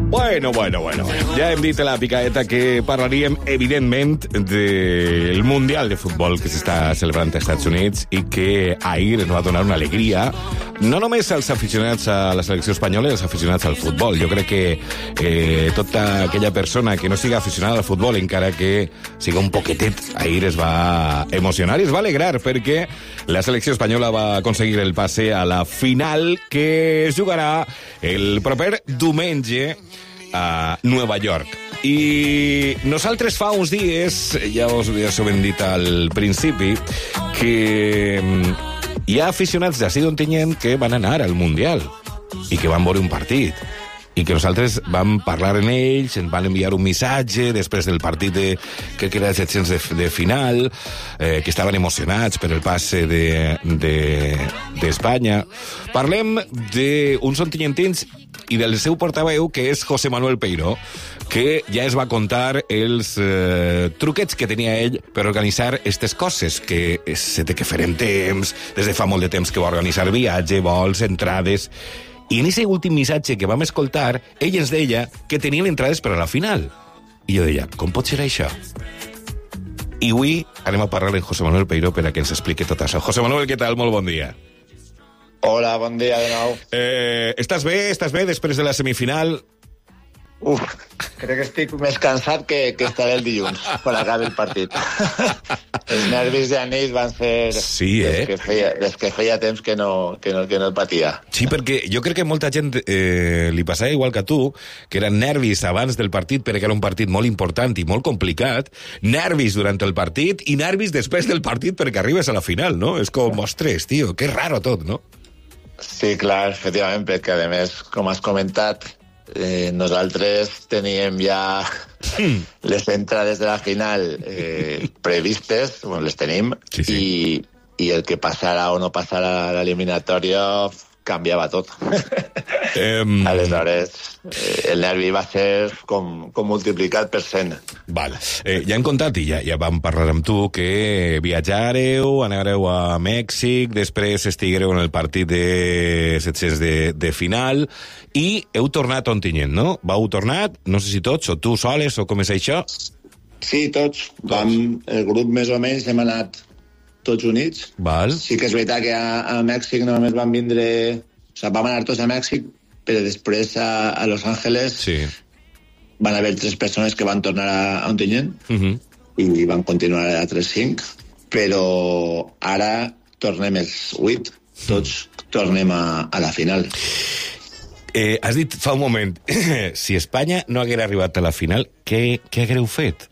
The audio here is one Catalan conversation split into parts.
Bueno. Ja hem dit a la picaeta que parlaríem, evidentment, del Mundial de Futbol que s'està celebrant als Estats Units i que ahir ens va donar una alegria, no només als aficionats a la selecció espanyola i als aficionats al futbol. Jo crec que tota aquella persona que no siga aficionada al futbol, encara que siga un poquetet, ahir es va emocionar i es va alegrar perquè la selecció espanyola va aconseguir el passe a la final que es jugarà el proper diumenge a Nova York. I nosaltres fa uns dies, ja us ho hem dit al principi, que hi ha aficionats d'ací d'Ontinyent que van anar al Mundial i que van veure un partit i que nosaltres vam parlar amb ells, ens van enviar un missatge després del partit crec que era de 700 de final, que estaven emocionats per el passe d'Espanya. Parlem d'uns ontinyentins i del seu portaveu, que és José Manuel Peiró, que ja es va contar els truquets que tenia ell per organitzar aquestes coses, que se té que fer en temps, des de fa molt de temps que va organitzar viatge, vols, entrades. I en aquest últim missatge que vam escoltar, ell ens deia que tenien entrades per a la final. I jo deia, com pot ser això? I avui anem a parlar amb José Manuel Peiró per a que ens expliqui tot això. José Manuel, què tal? Molt bon dia. Hola, bon dia de nou. Estàs bé? Estàs bé després de la semifinal? Crec que estic més cansat que estaré el dilluns quan acabi el partit. Els nervis d'anís van ser des que feia temps que no el patia. Sí, perquè jo crec que molta gent li passava igual que a tu, que eren nervis abans del partit perquè era un partit molt important i molt complicat, nervis durant el partit i nervis després del partit perquè arribes a la final, no? És com, ostres, tio, que raro tot, no? Sí, clar, efectivament, perquè a més, com has comentat, nosaltres teníem ja les entrades de la final previstes, bueno, les tenim, sí. I el que passara o no passara a l'eliminatòria canviava tot. Aleshores, el nervi va ser com multiplicat per 100. Val. Ja hem contat i ja vam parlar amb tu que viatjareu, anareu a Mèxic, després estiguereu en el partit de 700 de final i heu tornat a Ontinyent, no? Vau tornat, no sé si tots, o tu soles, o com és això? Sí, tots. El grup més o menys hem anat tots units. Val. Sí que és veritat que a Mèxic només van vindre... O sigui, vam anar tots a Mèxic, però després a Los Ángeles van haver 3 persones que van tornar a Ontinyent i van continuar a 3-5, però ara tornem els 8, tots tornem a la final. Has dit fa un moment, si Espanya no haguera arribat a la final, què haguereu fet?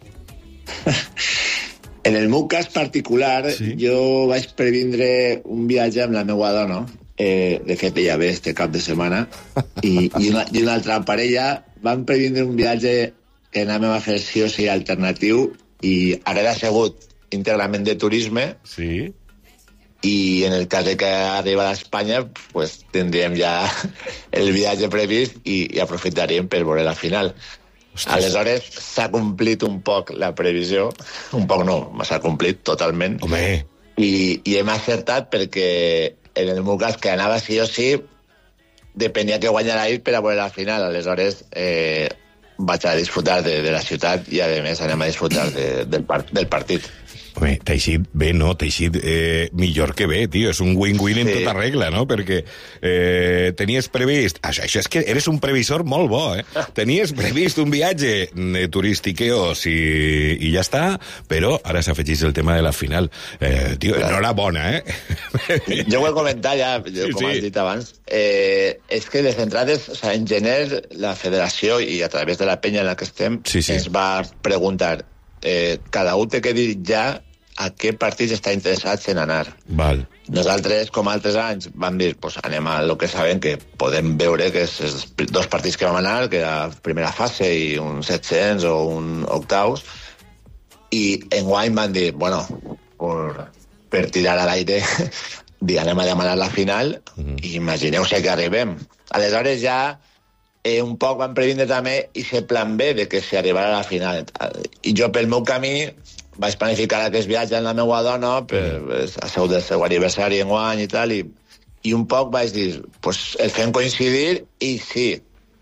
En el meu cas particular, jo vaig previndre un viatge amb la meva dona. De fet, ella ve este cap de setmana. I una altra parella van previndre un viatge que anàvem a fer sí o sí alternatiu i ara era assegut íntegrament de turisme. Sí. I en el cas de que arriba a Espanya, pues tindríem ja el viatge previst i aprofitaríem per veure la final. Ostres. Aleshores, s'ha complit un poc la previsió. Un poc no, s'ha complit totalment. Home. I hem acertat perquè, en el meu cas, que anava sí o sí, depenia que guanyara ell per a veure la final. Aleshores, vaig a disfrutar de la ciutat i, a més, anem a disfrutar del partit. Home, t'ha eixit bé, no? T'ha eixit millor que bé, tio. És un win-win en tota regla, no? Perquè tenies previst... Això és que eres un previsor molt bo, eh? Tenies previst un viatge turístiqueos i ja està, però ara s'afegeix el tema de la final. Tio, enhorabona, eh? Jo ho he comentat ja, com has dit abans. És que les entrades, o sigui, en gener, la federació, i a través de la penya en la que estem, ens va preguntar cada un té que dir ja a què partits està interessats en anar. Val. Nosaltres, com altres anys, vam dir, pues, anem a lo que sabem que podem veure, que és els 2 partits que vam anar, que era primera fase i un 700 o un octaus, i enguany van dir, bueno, per tirar a l'aire, anem a demanar la final, i imagineu-se que arribem. Aleshores ja un poc van previndre també i ser plan B de que s'arribara a la final. I jo, pel meu camí, vaig planificar aquest viatge amb la meva dona, a seu del seu aniversari enguany i tal, i un poc vaig dir, pues el fem coincidir i sí,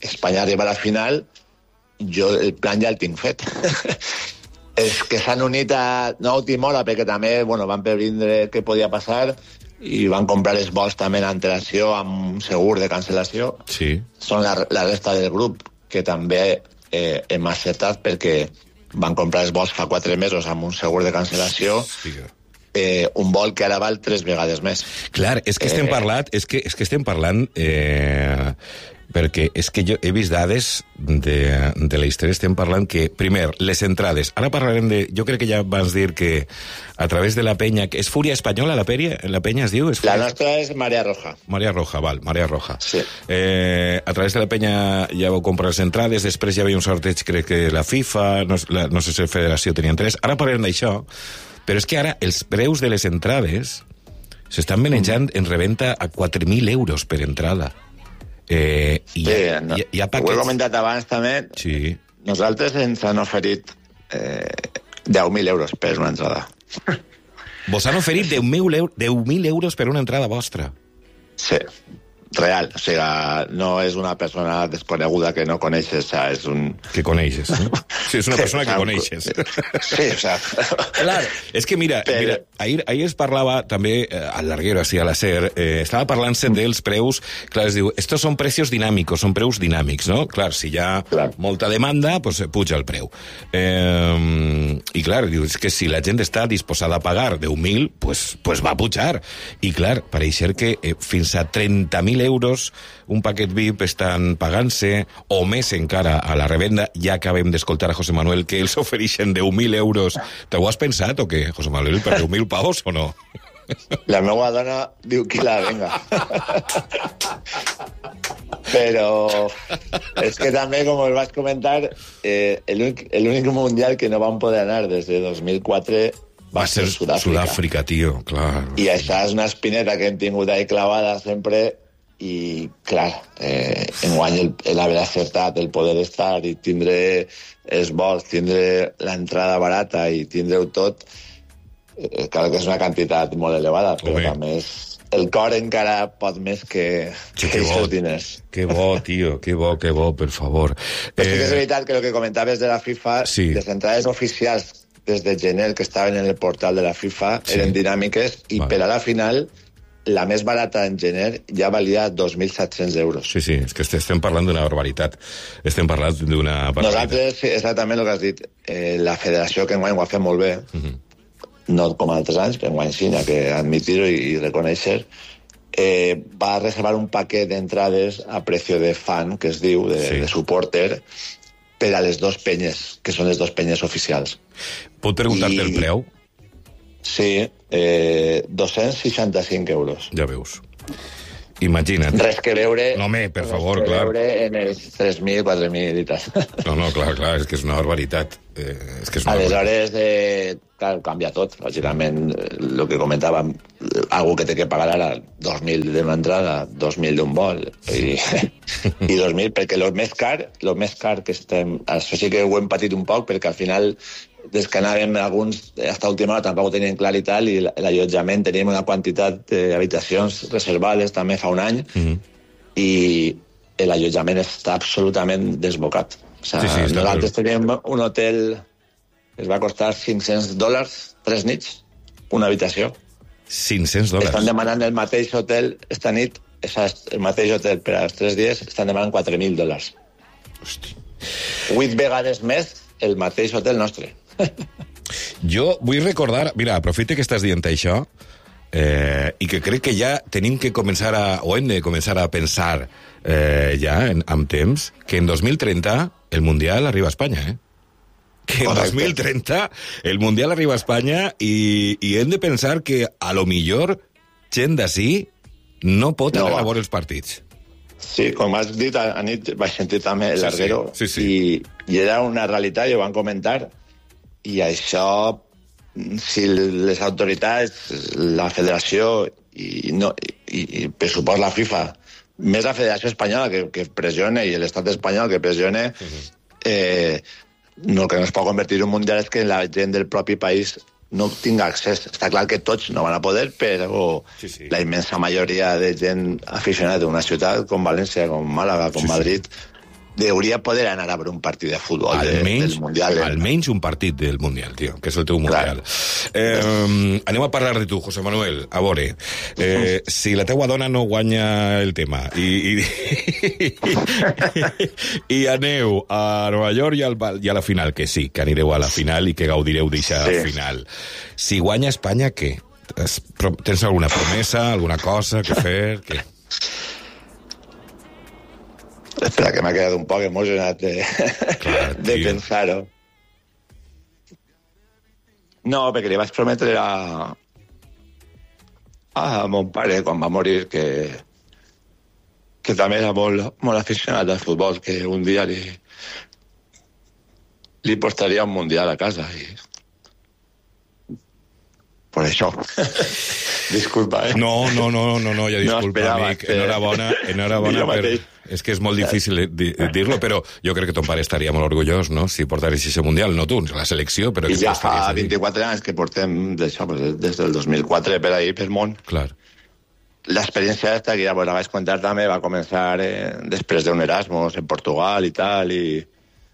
Espanya arriba a la final, jo el plan ja el tinc fet. És que s'han unit a última hora, perquè també van previndre què podia passar i van comprar els vols també en antelació amb un segur de cancel·lació. Sí. Són la resta del grup que també hem acceptat perquè van comprar els vols fa 4 mesos amb un segur de cancel·lació. Un vol que ara val 3 vegades més. Clar, és que estem parlant perquè és que jo he vist dades de la història, estem parlant que, primer, les entrades, ara parlarem de, jo crec que ja vas dir que a través de la penya, que és Fúria Espanyola, la penya es diu? La nostra és Marea Roja. Marea Roja, val, Marea Roja. Sí. A través de la penya ja vau comprar les entrades, després ja havia un sorteig, crec que la FIFA, no sé si la Federació tenien 3, ara parlarem d'això, però és que ara els preus de les entrades s'estan manejant en reventa a 4.000 euros per entrada. Ho he comentat abans també. Sí. Nosaltres ens han oferit 10.000 euros per una entrada. Vos han oferit 10.000 euros per una entrada vostra? Sí, real. O sigui, no és una persona desconeguda que no coneixes, és un... Que coneixes, no? Sí, és una persona que coneixes. Sí, o sea... Claro, és que mira, ahir es parlava també al Larguero, així a la SER, estava parlant-se dels preus, clar, es diu, estos són precios dinámicos, són preus dinàmics, no? Clar, si hi ha molta demanda, pues puja el preu. I clar, diu, és que si la gent està disposada a pagar 10.000, pues va pujar. I clar, pareix ser que fins a 30.000 euros un paquet VIP estan pagant-se, o més encara a la revenda. Ja acabem d'escoltar a José Manuel que ells ofereixen 10.000 euros. T'ho has pensat o què, José Manuel, per 10.000 pavos o no? La meva dona diu que la venga. Però és que també, com el vas comentar, l'únic mundial que no van poder anar des de 2004 va ser Sud-àfrica, tio, clar. I això és una espineta que hem tingut ahí clavada sempre. I, clar, enguany l'haver acertat, el poder estar i tindre els vols, tindre l'entrada barata i tindre-ho tot, clar que és una quantitat molt elevada, però també el cor encara pot més que aquests diners. Que bo, tio, que bo, per favor. Però sí que és veritat que el que comentaves de la FIFA, les entrades oficials des de gener que estaven en el portal de la FIFA eren dinàmiques i per a la final... La més barata en gener ja valia 2.700 euros. Sí, és que estem parlant d'una barbaritat. Estem parlant d'una barbaritat. Nosaltres, exactament el que has dit, la federació que enguany ho ha fet molt bé, no com altres anys, però enguany sí, ha que admitir-ho i reconèixer, va reservar un paquet d'entrades a precio de fan, que es diu, de supporter, per a les dos penyes, que són les dos penyes oficials. Pot preguntar-te el preu? Sí, 265 euros. Ja veus. Imagina't. Res que veure... No, home, per favor, clar. Res que veure en els 3.000, 4.000 i tal. No, clar, és que és una barbaritat. Aleshores, clar, canvia tot. Lògicament, el que comentàvem, algú que té que pagar ara 2.000 d'una entrada, 2.000 d'un vol, i 2.000, perquè el més car que estem... Això sí que ho hem patit un poc, perquè al final... Des que anàvem alguns, hasta última hora tampoc ho tenien clar i tal, i l'allotjament teníem una quantitat d'habitacions reservades també fa un any, i l'allotjament està absolutament desbocat. O sigui, nosaltres teníem un hotel que es va costar $500, 3 nits, una habitació. $500? Estan demanant el mateix hotel esta nit, el mateix hotel per als 3 dies, estan demanant $4.000. Hosti. 8 vegades més el mateix hotel nostre. Jo vull recordar, mira, aprofite que estàs dient això, i que crec que ja tenim que començar o hem de començar a pensar ja amb temps, que en 2030 el Mundial arriba a Espanya, que en 2030 el Mundial arriba a Espanya i hem de pensar que a lo millor gent d'ací no pot anar a veure els partits. Sí, com has dit, a nit vaig sentir també el Larguero, i era una realitat, i ho van comentar, i això, si les autoritats, la federació i per supost la FIFA, més la federació espanyola que pressione i l'estat espanyol que pressione, el que no es pot convertir en un mundial és que la gent del propi país no tinga accés. Està clar que tots no van a poder, però la immensa majoria de gent aficionada d'una ciutat com València, com Màlaga, com Madrid, hauria poder anar a veure un partit de futbol del Mundial. Almenys un partit del Mundial, tio, que és el teu Mundial. Anem a parlar de tu, José Manuel. A veure, si la teua dona no guanya el tema i aneu a Nova York i a la final, que sí, que anireu a la final i que gaudireu d'eixa final. Si guanya Espanya, què? Tens alguna promesa, alguna cosa que fer? Què? Espera, que m'ha quedat un poc emocionat de pensar-ho. No, perquè li vaig prometre a mon pare, quan va morir, que també era molt aficionat al futbol, que un dia li portaria un mundial a casa. Per això. Disculpa, No, ja disculpa, amic. Enhorabona per... És que és molt difícil dir-lo, però jo crec que ton pare estaria molt orgullós, no?, si portaris aquest Mundial, no tu, la selecció, però... I ja fa 24 anys que portem d'això, des del 2004 per ahí, pel món. Clar. L'experiència aquesta, que ja la vaig contar també, va començar després d'un Erasmus en Portugal i tal, i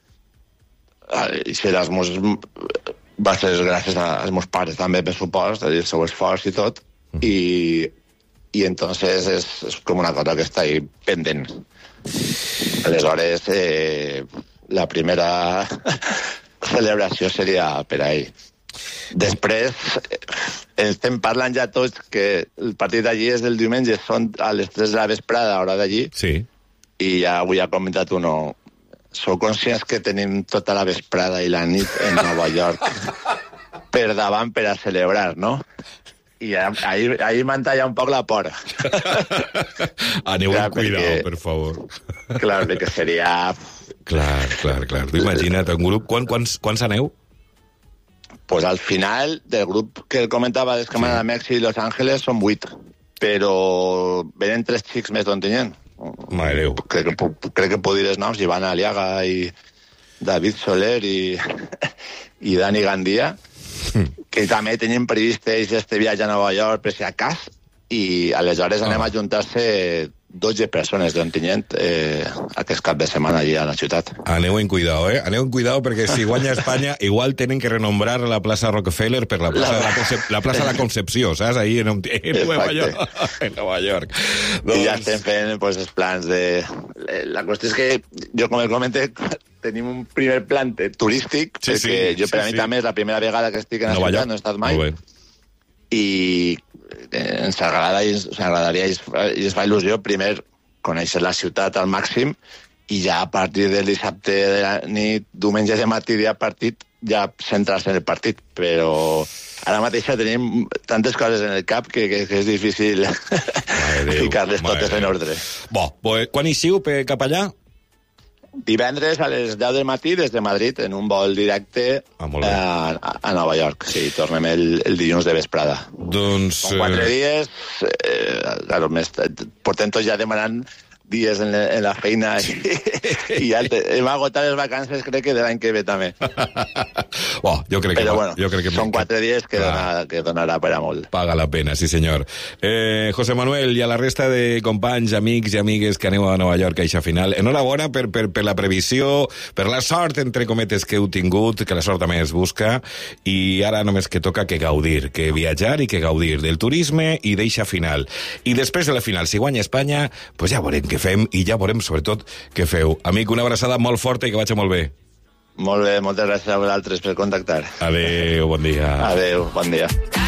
aquest Erasmus va ser gràcies als meus pares també, per supost, el seu esforç i tot, i entonces és com una cosa que està ahí pendent. Aleshores, la primera celebració seria per ahí. Després, estem parlant ja tots que el partit d'allí és del diumenge, són a les 3 de la vesprada, hora d'allí, sí. I ja avui ha comentat uno, sou conscients que tenim tota la vesprada i la nit en Nova York per davant per a celebrar, no? I ahir m'han tallat un poc la por. Aneu amb cuidado, per favor. Clar, que seria... Clar. Tu imagina't, un grup... Quants aneu? Pues al final, del grup que comentava des Canadà, Mèxic i Los Ángeles, són 8. Però venen 3 xics més d'Ontinyent. Mare Déu. Crec que puc dir els noms, Iván Aliaga i David Soler i Dani Gandia, que també tenim previst este viatge a Nova York per si a cas, i aleshores anem a juntar-se 12 persones d'Ontinyent aquest cap de setmana allà a la ciutat. Aneu en cuidado, Aneu en cuidado, perquè si guanya Espanya igual tenen que renombrar la plaça Rockefeller per la plaça de la Concepció, saps? Ahí en Nova York. En Nova York. I ja estem fent els plans de... La qüestió és que, jo com el comenté, tenim un primer plan turístic, perquè jo per a mi també és la primera vegada que estic en la ciutat, no he estat mai, i ens agradaria i es fa il·lusió primer conèixer la ciutat al màxim i ja a partir del dissabte de la nit, diumenge de matí dia partit, ja centrar-se en el partit, però ara mateix tenim tantes coses en el cap que és difícil ficar-les totes en ordre. Bo, quan hi siu cap allà? Divendres a les 10 del matí des de Madrid en un vol directe a Nova York. Sí, tornem el dilluns de vesprada. Doncs... Són 4 dies, portem tots ja demanant dies en la feina i ja hem agotat les vacances, crec que de l'any que ve també. Jo crec que són 4 dies que donarà per a molt. Paga la pena, sí senyor. José Manuel, i a la resta de companys, amics i amigues que aneu a Nova York a eixa final, enhorabona per la previsió, per la sort, entre cometes, que heu tingut, que la sort també es busca, i ara només que toca que gaudir, que viatjar i que gaudir del turisme i d'eixa final. I després de la final, si guanya Espanya, pues ja veurem què fem i ja veurem, sobretot, què feu. Amic, una abraçada molt forta i que vagi molt bé. Molt bé, moltes gràcies a vosaltres per contactar. Adéu, bon dia. Adéu, bon dia.